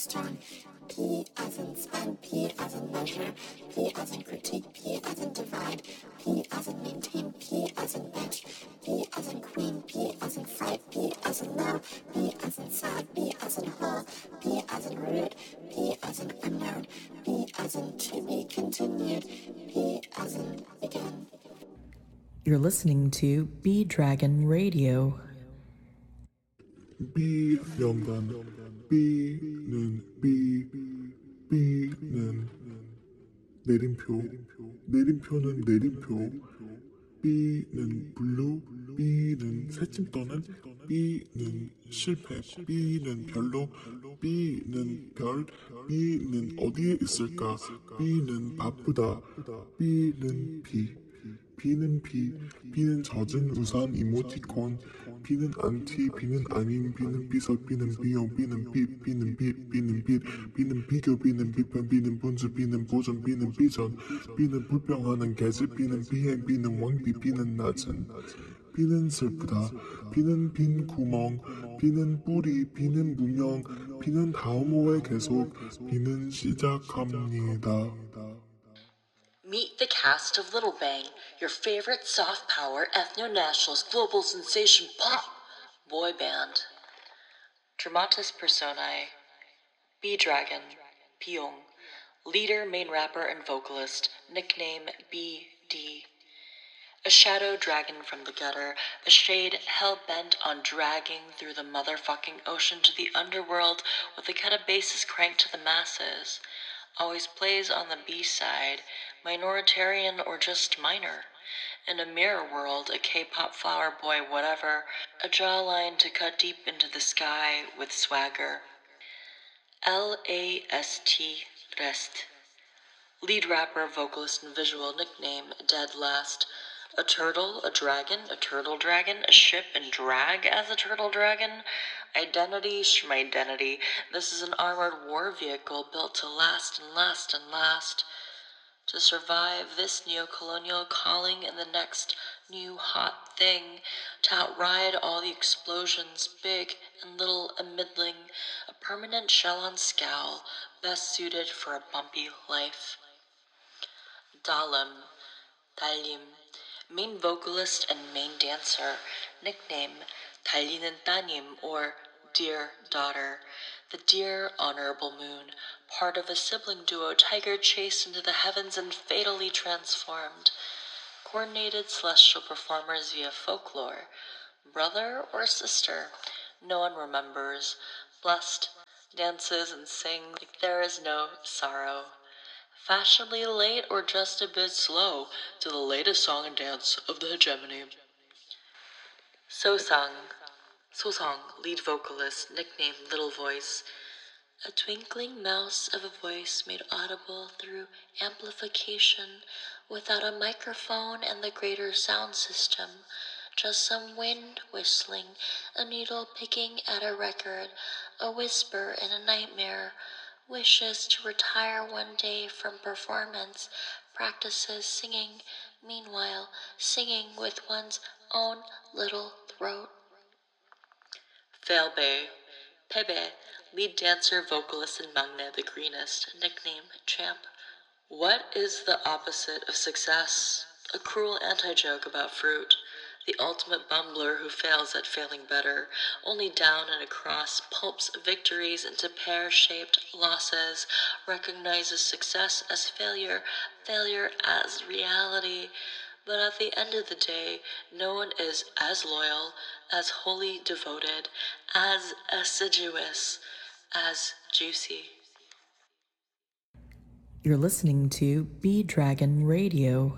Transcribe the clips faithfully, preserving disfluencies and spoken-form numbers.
stone. P as in span, P as in measure, P as in critique, P as in divide, P as in maintain, P as in bitch, P as in queen, P as in fight, P as in low, P as in sad, P as in whole, P as in root, P as in unknown, P as in to be continued, P as in begin. You're listening to B Dragon Radio. B 연단 B는 B B는 내림표 내림표는 내림표 B는 블루 B는 새침 떠는 B는 실패 B는 별로 B는 별 B는 어디에 있을까 B는 바쁘다 B는 비 B는 비, B는 젖은 우산 이모티콘, B는 안티, B는 아님, B는 비석, B는 비용, B는 빛, B는 빛, B는 빛, B는 비교, B는 비판, B는 본즈, B는 보존, B는 비전, B는 불평하는 계집, B는 비행, B는 왕비, B는 낮은, B는 슬프다, B는 빈 구멍, B는 뿌리, B는 무명, B는 다음 호에 계속, B는 시작합니다. Meet the cast of Little Bang, your favorite soft power, ethno-nationalist, global sensation pop boy band. Dramatis personae, B-Dragon, Pyong, leader, main rapper, and vocalist, nickname B D. A shadow dragon from the gutter, a shade hell-bent on dragging through the motherfucking ocean to the underworld with a cut of basses cranked to the masses. Always plays on the B-side, minoritarian or just minor. In a mirror world, a K-pop flower boy whatever, a jawline to cut deep into the sky with swagger. L A S T Rest. Lead rapper, vocalist, and visual nickname Dead Last. A turtle, a dragon, a turtle dragon, a ship and drag as a turtle dragon. Identity, schmidentity. This is an armored war vehicle built to last and last and last. To survive this neo-colonial calling and the next new hot thing. To outride all the explosions, big and little and middling. A permanent shell on scowl, best suited for a bumpy life. Dalim, Dalim. Main vocalist and main dancer, nickname 달리는 따님 or Dear Daughter, the dear honorable moon, part of a sibling duo tiger chased into the heavens and fatally transformed. Coordinated celestial performers via folklore, brother or sister, no one remembers, blessed, dances and sings like there is no sorrow. Fashionably late or just a bit slow to the latest song and dance of the hegemony. So-Sang, So-Sang, lead vocalist, nickname Little Voice, a twinkling mouse of a voice made audible through amplification without a microphone and the greater sound system, just some wind whistling, a needle picking at a record, a whisper in a nightmare, wishes to retire one day from performance, practices singing, meanwhile singing with one's own little throat. Failbae, Pebe, lead dancer, vocalist, and Magne the Greenest, nickname Champ. What is the opposite of success? A cruel anti-joke about fruit. The ultimate bumbler who fails at failing better, only down and across, pulps victories into pear-shaped losses, recognizes success as failure, failure as reality. But at the end of the day, no one is as loyal, as wholly devoted, as assiduous, as juicy. You're listening to B Dragon Radio.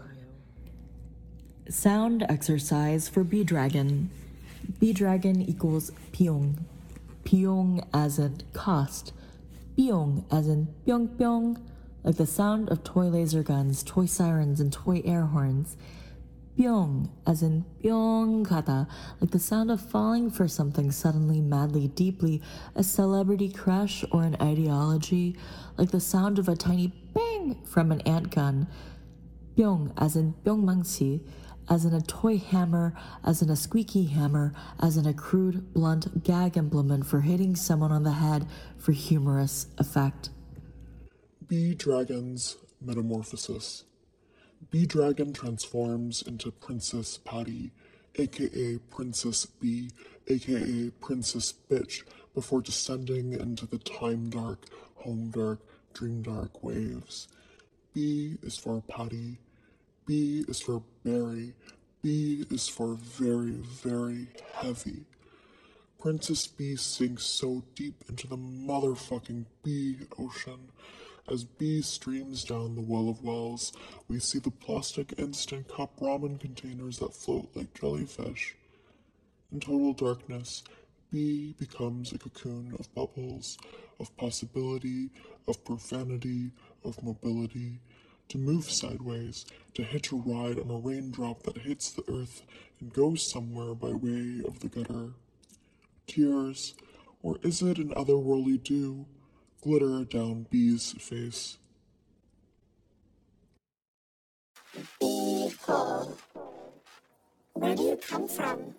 Sound exercise for B Dragon. B Dragon equals Pyong. Pyong as in cost. Pyong as in pyong pyong, like the sound of toy laser guns, toy sirens, and toy air horns. Pyong as in pyong kata, like the sound of falling for something suddenly, madly, deeply, a celebrity crush or an ideology, like the sound of a tiny bang from an ant gun. Pyong as in pyongmangsi, as in a toy hammer, as in a squeaky hammer, as in a crude, blunt gag implement for hitting someone on the head for humorous effect. Bee Dragon's Metamorphosis. Bee Dragon transforms into Princess Patty, aka Princess Bee, aka Princess Bitch, before descending into the time dark, home dark, dream dark waves. B is for Patty, B is for Berry, B is for very, very heavy. Princess Bee sinks so deep into the motherfucking bee ocean. As B streams down the well of wells, we see the plastic instant cup ramen containers that float like jellyfish. In total darkness, B becomes a cocoon of bubbles, of possibility, of profanity, of mobility, to move sideways, to hitch a ride on a raindrop that hits the earth and goes somewhere by way of the gutter. Tears, or is it an otherworldly dew, glitter down B's face. Bee hole. Where do you come from?